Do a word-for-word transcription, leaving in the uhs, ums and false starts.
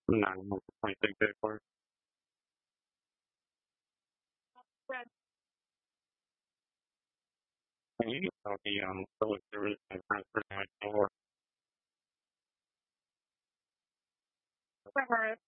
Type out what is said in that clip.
nine months, twenty-six days for and you can tell the um public service and transfer much more.